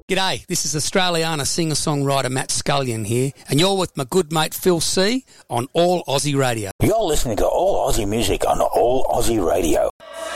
G'day, this is Australiana singer-songwriter Matt Scullion here, and you're with my good mate Phil C on All Aussie Radio. You're listening to All Aussie Music on All Aussie Radio.